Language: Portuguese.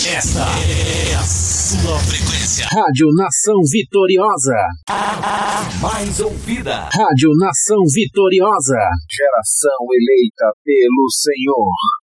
Esta é a sua frequência. Rádio Nação Vitoriosa. A mais ouvida. Rádio Nação Vitoriosa. Geração eleita pelo Senhor.